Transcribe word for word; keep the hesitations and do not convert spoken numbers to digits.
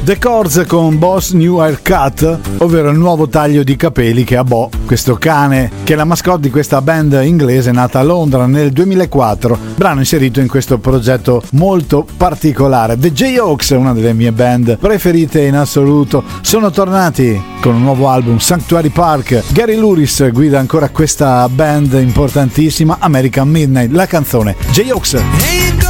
The Chords con Boss New Haircut, ovvero il nuovo taglio di capelli che ha Bo, questo cane che è la mascotte di questa band inglese nata a Londra nel duemilaquattro, brano inserito in questo progetto molto particolare. The Jayhawks, una delle mie band preferite in assoluto, sono tornati con un nuovo album, Sanctuary Park. Gary Louris guida ancora questa band importantissima, American Midnight, la canzone Jayhawks.